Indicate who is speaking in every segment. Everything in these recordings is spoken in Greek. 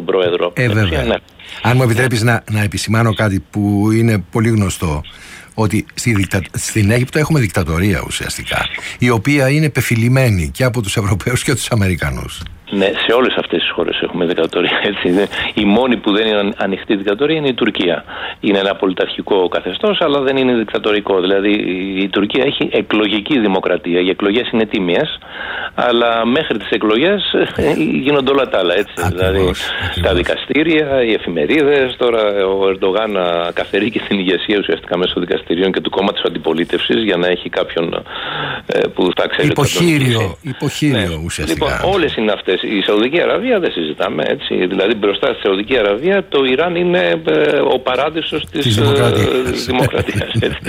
Speaker 1: τον πρόεδρο.
Speaker 2: Βέβαια. Ναι. Αν μου επιτρέπεις να επισημάνω κάτι που είναι πολύ γνωστό, ότι στην Αίγυπτο έχουμε δικτατορία ουσιαστικά, η οποία είναι πεφυλημένη και από τους Ευρωπαίους και τους Αμερικανούς.
Speaker 1: Ναι, σε όλες αυτές τις χώρες έχουμε δικτατορία. Έτσι. Η μόνη που δεν είναι ανοιχτή δικτατορία είναι η Τουρκία. Είναι ένα πολιταρχικό καθεστώς, αλλά δεν είναι δικτατορικό. Δηλαδή η Τουρκία έχει εκλογική δημοκρατία. Οι εκλογές είναι τίμιες, αλλά μέχρι τις εκλογές γίνονται όλα τα άλλα. Έτσι. Δηλαδή τα δικαστήρια, οι εφημερίδες. Τώρα ο Ερντογάν καθαρεί και στην ηγεσία ουσιαστικά μέσω δικαστηρίων και του κόμματος αντιπολίτευσης για να έχει κάποιον που θα ξέρει.
Speaker 2: Υποχείριο ουσιαστικά.
Speaker 1: Λοιπόν, όλες είναι αυτές. Η Σαουδική Αραβία δεν συζητάμε, έτσι. Δηλαδή μπροστά στη Σαουδική Αραβία το Ιράν είναι ο παράδεισος της δημοκρατίας.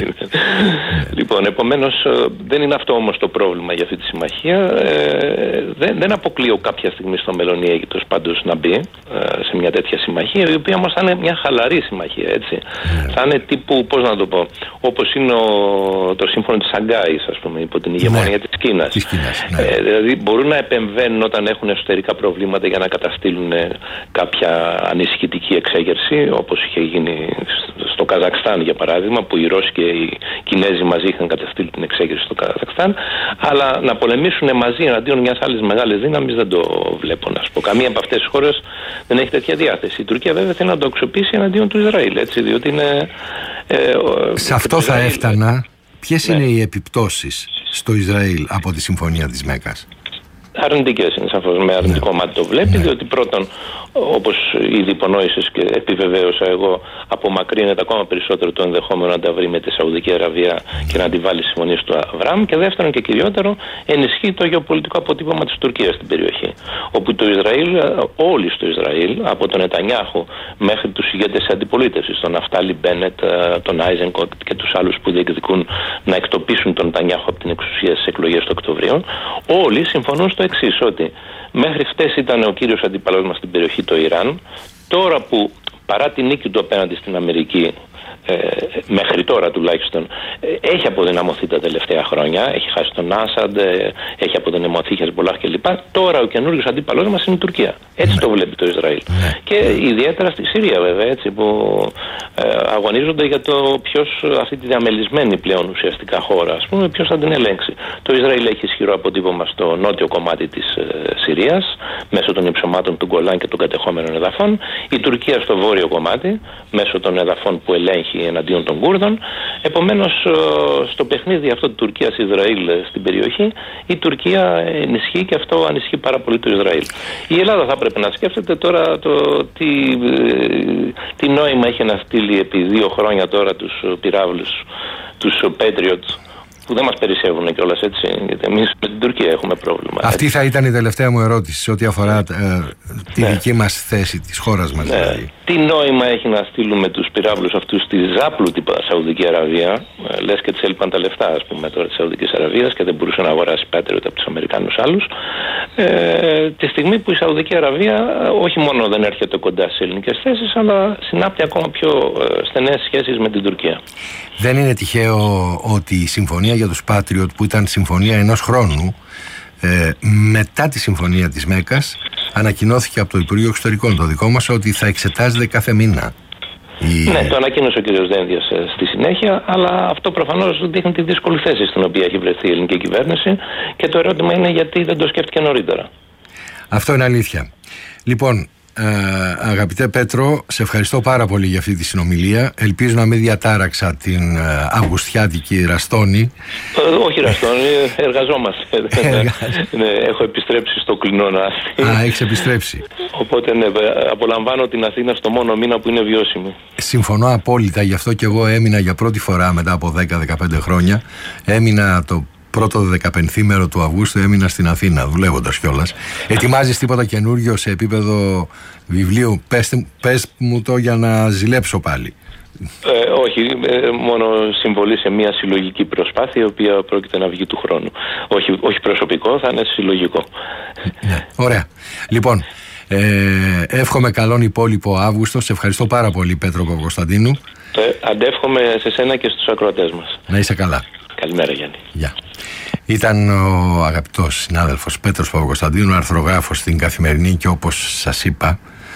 Speaker 1: Λοιπόν, επομένως δεν είναι αυτό όμως το πρόβλημα για αυτή τη συμμαχία. Δεν αποκλείω κάποια στιγμή στο μέλλον η Αίγυπτος πάντως να μπει σε μια τέτοια συμμαχία, η οποία όμως θα είναι μια χαλαρή συμμαχία, έτσι. Θα είναι τύπου, πώς να το πω, όπως είναι το σύμφωνο της Σαγκάης, ας πούμε, υπό την ηγεμονία της Κίνας. Δηλαδή μπορούν να επεμβαίνουν όταν έχουν εσωτερικά προβλήματα για να καταστήλουν κάποια ανησυχητική εξέγερση, όπως είχε γίνει στο Καζακστάν για παράδειγμα, που οι Ρώσοι και οι Κινέζοι μαζί είχαν καταστήλει την εξέγερση στο Καζακστάν, αλλά να πολεμήσουν μαζί εναντίον μιας άλλης μεγάλης δύναμης δεν το βλέπω, να σου πω. Καμία από αυτές τις χώρες δεν έχει τέτοια διάθεση. Η Τουρκία βέβαια θέλει να το αξιοποιήσει εναντίον του Ισραήλ, έτσι, διότι είναι...
Speaker 2: Σε αυτό θα έφτανα. Ποιες είναι οι επιπτώσεις στο Ισραήλ από τη Συμφωνία της Μέκκας?
Speaker 1: Αρνητικές είναι σαφώς, με αρνητικό μάτι το βλέπει, διότι πρώτον, όπως ήδη υπονόησες και επιβεβαίωσα εγώ, απομακρύνεται ακόμα περισσότερο το ενδεχόμενο να τα βρει με τη Σαουδική Αραβία και να τη βάλει συμφωνίες του Αβραάμ, και δεύτερον και κυριότερο, ενισχύει το γεωπολιτικό αποτύπωμα της Τουρκίας στην περιοχή, όπου το Ισραήλ, όλοι στο Ισραήλ, από τον Νετανιάχου μέχρι τους ηγέτες της αντιπολίτευσης, τον Ναφτάλι Μπένετ, τον Άιζενκοτ και τους άλλους που διεκδικούν να εκτοπίσουν τον Νετανιάχου από την εξουσία στις εκλογές του Οκτωβρίου, όλοι συμφωνούν στο εξής, ότι μέχρι χτες ήταν ο κύριος αντίπαλος μας στην περιοχή το Ιράν. Τώρα που παρά τη νίκη του απέναντι στην Αμερική, μέχρι τώρα τουλάχιστον, έχει αποδυναμωθεί τα τελευταία χρόνια, έχει χάσει τον Άσαντ, έχει αποδυναμωθεί η Χεσμπολάχ κλπ. Τώρα ο καινούριος αντίπαλός μας είναι η Τουρκία. Έτσι το βλέπει το Ισραήλ. Και ιδιαίτερα στη Συρία βέβαια, έτσι, που αγωνίζονται για το ποιος, αυτή τη διαμελισμένη πλέον ουσιαστικά χώρα, ας πούμε, ποιος θα την ελέγξει. Το Ισραήλ έχει ισχυρό αποτύπωμα στο νότιο κομμάτι της Συρίας, μέσω των υψωμάτων του Γκολάν και των κατεχόμενων εδαφών. Η Τουρκία στο βόρειο κομμάτι, μέσω των εδαφών που ελέγχει εναντίον των Κούρδων. Επομένως, στο παιχνίδι αυτό του Τουρκίας-Ισραήλ στην περιοχή, η Τουρκία ενισχύει και αυτό ανισχύει πάρα πολύ το Ισραήλ. Η Ελλάδα θα πρέπει να σκέφτεται τώρα τι νόημα έχει να στείλει επί 2 χρόνια τώρα τους πυράβλους, τους Patriot, που δεν μας περισσεύουν κιόλας, έτσι, γιατί εμείς με την Τουρκία έχουμε πρόβλημα.
Speaker 2: Αυτή θα ήταν η τελευταία μου ερώτηση σε ό,τι αφορά τη δική μας θέση της χώρας μας. Δηλαδή.
Speaker 1: Τι νόημα έχει να στείλουμε τους πυράβλους αυτούς στη ζάπλουτη Σαουδική Αραβία, λες και της έλειπαν τα λεφτά, ας πούμε, τώρα της Σαουδικής Αραβίας και δεν μπορούσε να αγοράσει Patriot από τους Αμερικάνους άλλους, τη στιγμή που η Σαουδική Αραβία όχι μόνο δεν έρχεται κοντά στις ελληνικές θέσεις, αλλά συνάπτει ακόμα πιο στενές σχέσεις με την Τουρκία.
Speaker 2: Δεν είναι τυχαίο ότι η συμφωνία για τους Patriot, που ήταν συμφωνία 1 χρόνου, μετά τη συμφωνία της Μέκκας ανακοινώθηκε από το Υπουργείο Εξωτερικών, το δικό μας, ότι θα εξετάζεται κάθε μήνα?
Speaker 1: Ναι, το ανακοίνωσε ο κ. Δένδιας στη συνέχεια, αλλά αυτό προφανώς δείχνει τη δύσκολη θέση στην οποία έχει βρεθεί η ελληνική κυβέρνηση, και το ερώτημα είναι γιατί δεν το σκέφτηκε νωρίτερα.
Speaker 2: Αυτό είναι αλήθεια. Λοιπόν, αγαπητέ Πέτρο, σε ευχαριστώ πάρα πολύ για αυτή τη συνομιλία. Ελπίζω να μην διατάραξα την αυγουστιάτικη Ραστόνη.
Speaker 1: Όχι Ραστόνη, εργαζόμαστε. Ναι, έχω επιστρέψει στο κλεινό Νάστη.
Speaker 2: Έχεις επιστρέψει.
Speaker 1: Οπότε ναι, απολαμβάνω την Αθήνα στο μόνο μήνα που είναι βιώσιμη.
Speaker 2: Συμφωνώ απόλυτα, γι' αυτό και εγώ έμεινα για πρώτη φορά μετά από 10-15 χρόνια. Έμεινα το πρώτο 15ήμερο του Αυγούστου, έμεινα στην Αθήνα, δουλεύοντας κιόλας. Ετοιμάζεις τίποτα καινούριο σε επίπεδο βιβλίου? Πες μου το για να ζηλέψω πάλι.
Speaker 1: Όχι, μόνο συμβολή σε μια συλλογική προσπάθεια, η οποία πρόκειται να βγει του χρόνου. Όχι προσωπικό, θα είναι συλλογικό.
Speaker 2: Ναι, ωραία. Λοιπόν, εύχομαι καλόν υπόλοιπο Αύγουστο. Σε ευχαριστώ πάρα πολύ, Πέτρο Παπακοσταντίνου.
Speaker 1: Αντεύχομαι σε σένα και στους ακροατές μας.
Speaker 2: Να είσαι καλά.
Speaker 1: Καλημέρα, Γιάννη.
Speaker 2: Γεια. Ήταν ο αγαπητός συνάδελφος Πέτρος Παπακοσταντίνου, αρθρογράφος στην Καθημερινή, και όπως σας είπα,